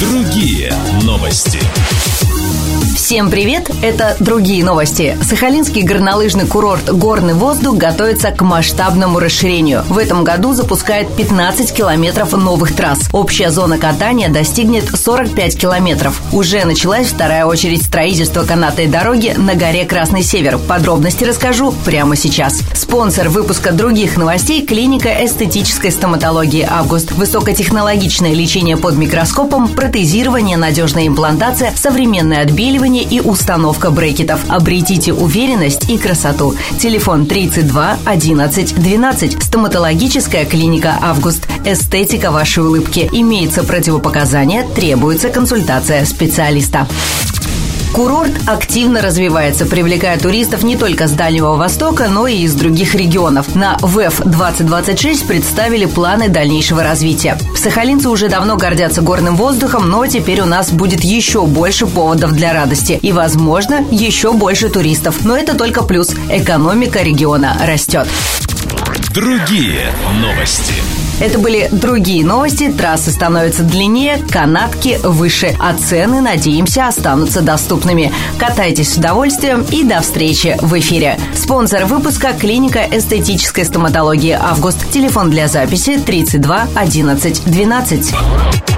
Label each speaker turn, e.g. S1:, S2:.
S1: Другие новости.
S2: Всем привет! Это «Другие новости». Сахалинский горнолыжный курорт «Горный воздух» готовится к масштабному расширению. В этом году запускает 15 километров новых трасс. Общая зона катания достигнет 45 километров. Уже началась вторая очередь строительства канатной дороги на горе Красный Север. Подробности расскажу прямо сейчас. Спонсор выпуска «Других новостей» – клиника эстетической стоматологии «Август». Высокотехнологичное лечение под микроскопом, протезирование, надежная имплантация, современное отбеливание и установка брекетов. Обретите уверенность и красоту. Телефон 32 11 12. Стоматологическая клиника «Август». Эстетика вашей улыбки. Имеется противопоказания, требуется консультация специалиста. Курорт активно развивается, привлекая туристов не только с Дальнего Востока, но и из других регионов. На ВЭФ-2026 представили планы дальнейшего развития. Сахалинцы уже давно гордятся горным воздухом, но теперь у нас будет еще больше поводов для радости. И, возможно, еще больше туристов. Но это только плюс. Экономика региона растет.
S1: Другие новости.
S2: Это были «Другие новости». Трассы становятся длиннее, канатки выше, а цены, надеемся, останутся доступными. Катайтесь с удовольствием и до встречи в эфире. Спонсор выпуска – клиника эстетической стоматологии «Август». Телефон для записи 32 11 12.